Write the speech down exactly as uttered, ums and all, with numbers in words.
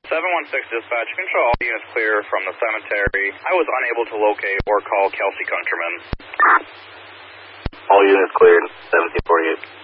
seven one six dispatch, control all units clear from the cemetery. I was unable to locate or call Kelsey Countryman. All units cleared, seventeen forty-eight.